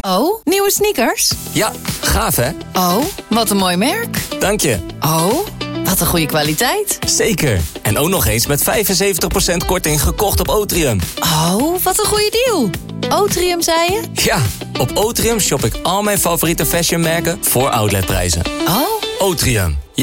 Oh, nieuwe sneakers? Ja, gaaf hè? Oh, wat een mooi merk. Dank je. Oh, wat een goede kwaliteit. Zeker. En ook nog eens met 75% korting gekocht op Otrium. Oh, wat een goede deal. Otrium, zei je? Ja, op Otrium shop ik al mijn favoriete fashionmerken voor outletprijzen. Oh. Otrium.